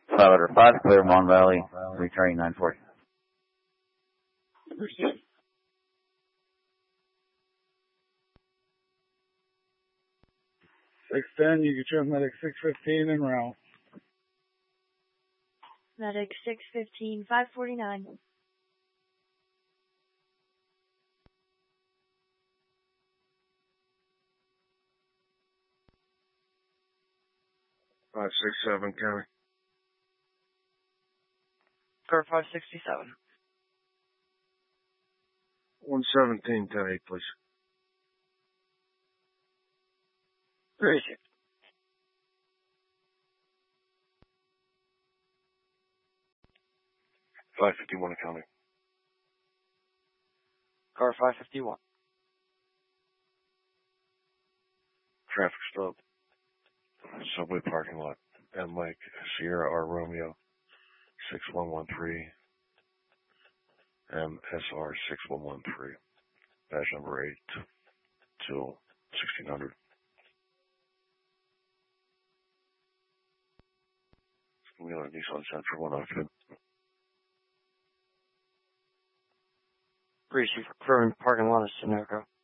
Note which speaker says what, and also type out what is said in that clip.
Speaker 1: 505, clear Mon Valley, returning 940.
Speaker 2: Appreciate 610, you can show medic 615 en route.
Speaker 3: Medic 615, 549.
Speaker 4: Five, 6, 7, County.
Speaker 5: Car 567.
Speaker 4: 117, 10-8, please.
Speaker 5: Appreciate
Speaker 4: 551, County.
Speaker 5: Car 551.
Speaker 4: Traffic stop. Subway parking lot. M. Mike, Sierra R. Romeo, 6113. MSR 6113. Badge number 8 till 1600. We on Nissan Sentra 102.
Speaker 5: Appreciate for clearing parking lot of Sunoco.